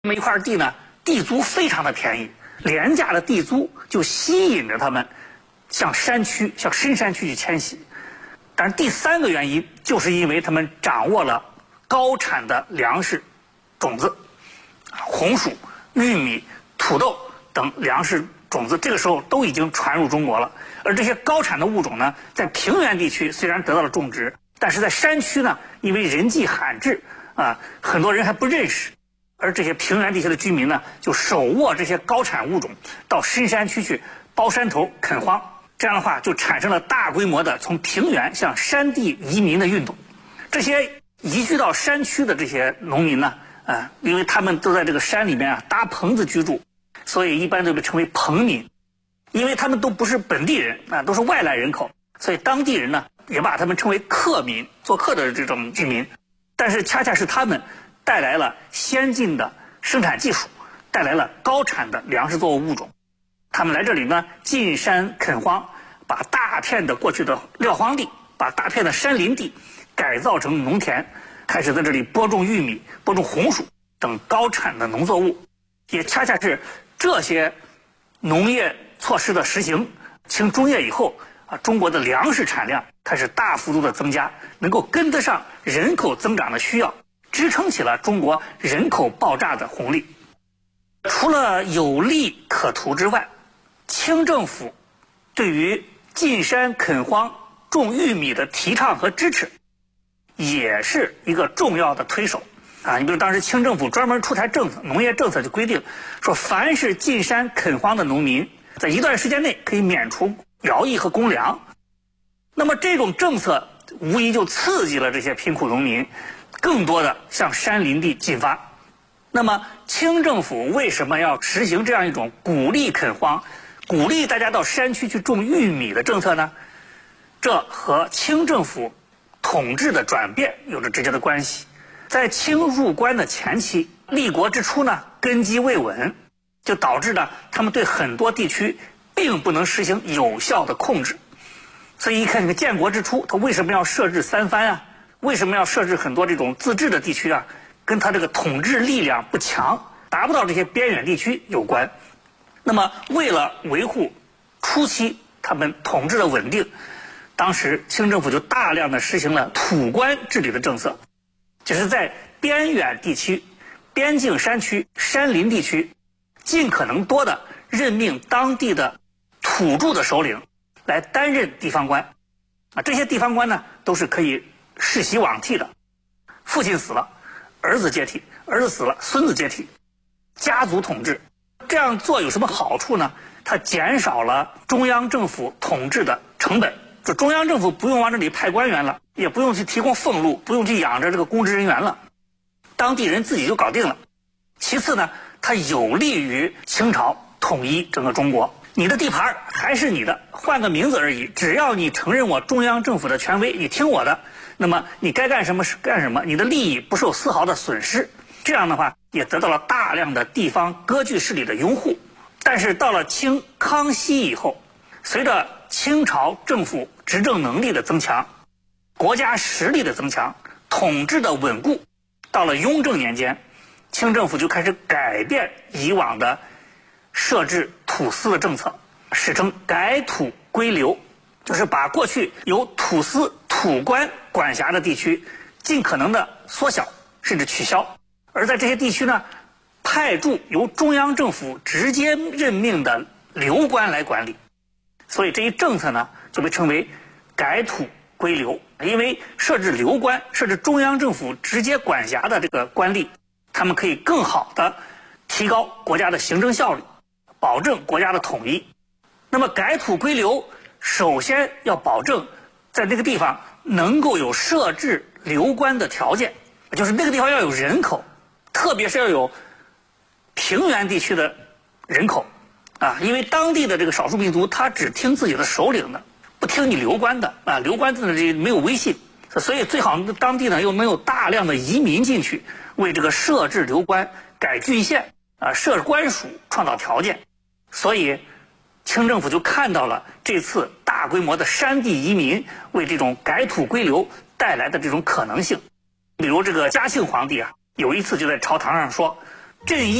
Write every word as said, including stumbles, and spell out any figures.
那么一块地呢，地租非常的便宜，廉价的地租就吸引着他们向山区、向深山区去迁徙。但是第三个原因，就是因为他们掌握了高产的粮食种子，红薯、玉米、土豆等粮食种子，这个时候都已经传入中国了。而这些高产的物种呢，在平原地区虽然得到了种植，但是在山区呢，因为人迹罕至啊，很多人还不认识。而这些平原地区的居民呢，就手握这些高产物种，到深山区去包山头垦荒。这样的话，就产生了大规模的从平原向山地移民的运动。这些移居到山区的这些农民呢，啊，因为他们都在这个山里面啊搭棚子居住，所以一般都被称为棚民。因为他们都不是本地人啊，都是外来人口，所以当地人呢也把他们称为客民，做客的这种居民。但是恰恰是他们带来了先进的生产技术，带来了高产的粮食作物物种。他们来这里呢，进山垦荒，把大片的过去的撂荒地，把大片的山林地改造成农田，开始在这里播种玉米、播种红薯等高产的农作物。也恰恰是这些农业措施的实行，清中叶以后啊，中国的粮食产量开始大幅度的增加，能够跟得上人口增长的需要，支撑起了中国人口爆炸的红利。除了有利可图之外，清政府对于进山垦荒种玉米的提倡和支持，也是一个重要的推手啊。你比如当时清政府专门出台政策，农业政策就规定说，凡是进山垦荒的农民，在一段时间内可以免除徭役和公粮。那么这种政策无疑就刺激了这些贫苦农民更多的向山林地进发。那么清政府为什么要实行这样一种鼓励垦荒、鼓励大家到山区去种玉米的政策呢？这和清政府统治的转变有着直接的关系。在清入关的前期，立国之初呢，根基未稳，就导致呢他们对很多地区并不能实行有效的控制。所以一看这个建国之初，他为什么要设置三藩啊？为什么要设置很多这种自治的地区啊？跟他这个统治力量不强，达不到这些边远地区有关。那么为了维护初期他们统治的稳定，当时清政府就大量的实行了土官治理的政策，就是在边远地区、边境山区、山林地区尽可能多的任命当地的土著的首领来担任地方官啊。这些地方官呢，都是可以世袭罔替的，父亲死了儿子接替，儿子死了孙子接替，家族统治。这样做有什么好处呢？它减少了中央政府统治的成本，就中央政府不用往这里派官员了，也不用去提供俸禄，不用去养着这个公职人员了，当地人自己就搞定了。其次呢，它有利于清朝统一整个中国。你的地盘还是你的，换个名字而已，只要你承认我中央政府的权威，你听我的，那么你该干什么是干什么，你的利益不受丝毫的损失。这样的话也得到了大量的地方割据势力的拥护。但是到了清康熙以后，随着清朝政府执政能力的增强，国家实力的增强，统治的稳固，到了雍正年间，清政府就开始改变以往的设置土司的政策，史称改土归流，就是把过去由土司土官管辖的地区尽可能的缩小甚至取消，而在这些地区呢，派驻由中央政府直接任命的流官来管理。所以这一政策呢，就被称为改土归流。因为设置流官，设置中央政府直接管辖的这个官吏，他们可以更好的提高国家的行政效率，保证国家的统一。那么改土归流，首先要保证在那个地方能够有设置流官的条件，就是那个地方要有人口，特别是要有平原地区的人口啊，因为当地的这个少数民族他只听自己的首领的，不听你流官的啊，流官的没有威信，所以最好当地呢又能有大量的移民进去，为这个设置流官、改郡县啊、设官署创造条件。所以清政府就看到了这次大规模的山地移民为这种改土归流带来的这种可能性。比如这个嘉庆皇帝啊，有一次就在朝堂上说， 镇